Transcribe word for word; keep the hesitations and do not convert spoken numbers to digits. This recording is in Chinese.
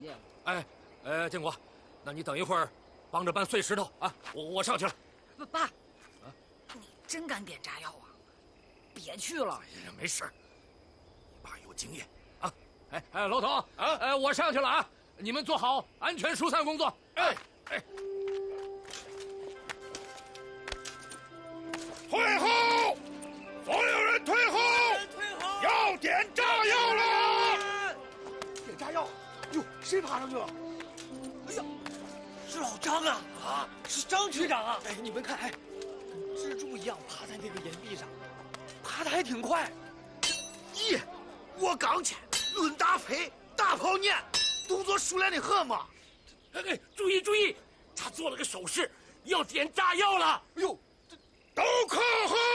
哎，呃，建国，那你等一会儿，帮着搬碎石头啊！我我上去了。 爸，啊，你真敢点炸药啊？别去了。 哎呀，没事，你爸有经验啊。哎哎，老头啊，哎，我上去了啊，你们做好安全疏散工作。哎哎， 退后！所有人退后！ 退后！ 要点炸药了！ 点炸药！哟，谁爬上去了？哎呀，是老张啊！啊，是张局长啊！哎，你们看，哎，蜘蛛一样爬在那个岩壁上，爬得还挺快。 咦，我刚去，论打飞，大跑撵，动作熟练的很嘛。 哎哎，注意注意，他做了个手势，要点炸药了。 哎呦， 都靠后！